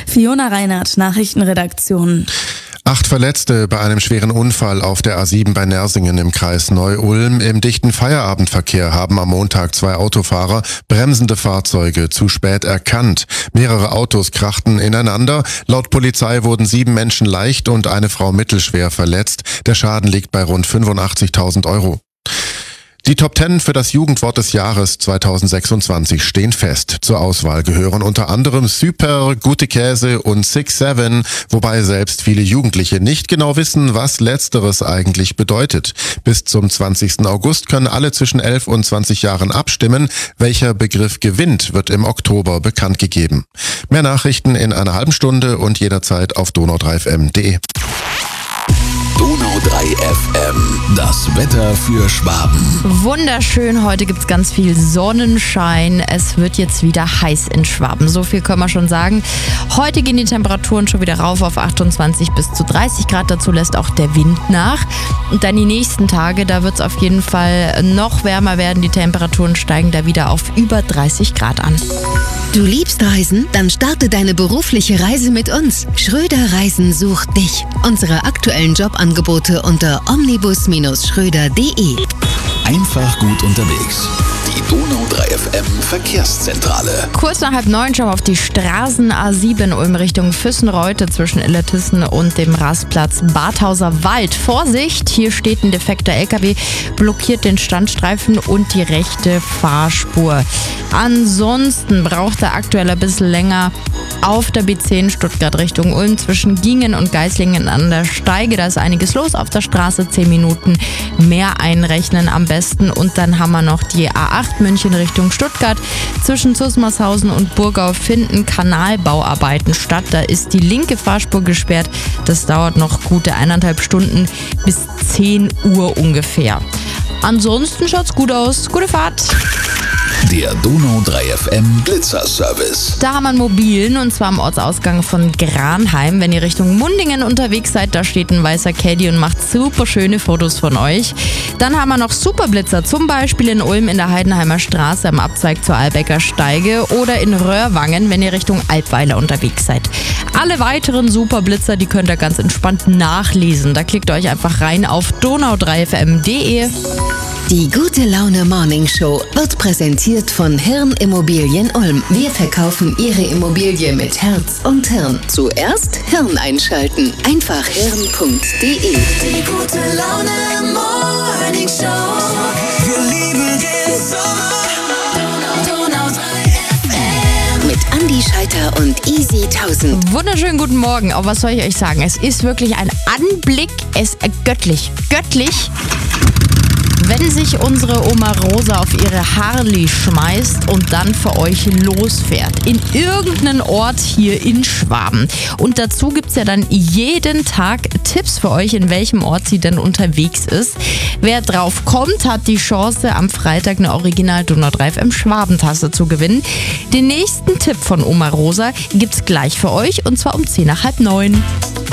Fiona Reinhardt, Nachrichtenredaktion. 8 Verletzte bei einem schweren Unfall auf der A7 bei Nersingen im Kreis Neu-Ulm. Im dichten Feierabendverkehr haben am Montag 2 Autofahrer bremsende Fahrzeuge zu spät erkannt. Mehrere Autos krachten ineinander. Laut Polizei wurden 7 Menschen leicht und eine Frau mittelschwer verletzt. Der Schaden liegt bei rund 85.000 Euro. Die Top 10 für das Jugendwort des Jahres 2026 stehen fest. Zur Auswahl gehören unter anderem Super, Gute Käse und 6-7, wobei selbst viele Jugendliche nicht genau wissen, was Letzteres eigentlich bedeutet. Bis zum 20. August können alle zwischen 11 und 20 Jahren abstimmen. Welcher Begriff gewinnt, wird im Oktober bekannt gegeben. Mehr Nachrichten in einer halben Stunde und jederzeit auf donau3fm.de. Donau 3 FM, das Wetter für Schwaben. Wunderschön, heute gibt's ganz viel Sonnenschein. Es wird jetzt wieder heiß in Schwaben, so viel können wir schon sagen. Heute gehen die Temperaturen schon wieder rauf auf 28 bis zu 30 Grad. Dazu lässt auch der Wind nach. Und dann die nächsten Tage, da wird's auf jeden Fall noch wärmer werden. Die Temperaturen steigen da wieder auf über 30 Grad an. Du liebst Reisen? Dann starte deine berufliche Reise mit uns. Schröder Reisen sucht dich. Unsere aktuellen Jobangebote unter omnibus-schröder.de. Einfach gut unterwegs. Die Donau 3 FM Verkehrszentrale. Kurz nach 8:30 schauen wir auf die Straßen A7 in Ulm Richtung Füssenreute zwischen Illertissen und dem Rastplatz Badhauser Wald. Vorsicht, hier steht ein defekter LKW, blockiert den Standstreifen und die rechte Fahrspur. Ansonsten braucht er aktuell ein bisschen länger auf der B10 Stuttgart Richtung Ulm zwischen Gingen und Geislingen an der Steige. Da ist einiges los auf der Straße, 10 Minuten mehr einrechnen am besten. Und dann haben wir noch die A8 München Richtung Stuttgart. Zwischen Zusmarshausen und Burgau finden Kanalbauarbeiten statt. Da ist die linke Fahrspur gesperrt. Das dauert noch gute 1,5 Stunden bis 10 Uhr ungefähr. Ansonsten schaut's gut aus. Gute Fahrt! Der Donau 3 FM Blitzerservice. Da haben wir einen mobilen, und zwar am Ortsausgang von Granheim. Wenn ihr Richtung Mundingen unterwegs seid, da steht ein weißer Caddy und macht super schöne Fotos von euch. Dann haben wir noch Superblitzer, zum Beispiel in Ulm in der Heidenheimer Straße am Abzweig zur Albecker Steige oder in Röhrwangen, wenn ihr Richtung Albweiler unterwegs seid. Alle weiteren Superblitzer, die könnt ihr ganz entspannt nachlesen. Da klickt euch einfach rein auf donau3fm.de. Die Gute Laune Morning Show wird präsentiert von Hirn Immobilien Ulm. Wir verkaufen Ihre Immobilie mit Herz und Hirn. Zuerst Hirn einschalten. Einfach hirn.de. Die Gute Laune Morning Show. Wir lieben den Sommer. Donau 3 FM. Mit Andi Scheiter und Easy 1000. Wunderschönen guten Morgen. Aber was soll ich euch sagen? Es ist wirklich ein Anblick. Es ist göttlich. Göttlich. Wenn sich unsere Oma Rosa auf ihre Harley schmeißt und dann für euch losfährt. In irgendeinen Ort hier in Schwaben. Und dazu gibt's ja dann jeden Tag Tipps für euch, in welchem Ort sie denn unterwegs ist. Wer drauf kommt, hat die Chance, am Freitag eine Original Donau 3 FM Schwabentasse zu gewinnen. Den nächsten Tipp von Oma Rosa gibt's gleich für euch, und zwar um 8:10.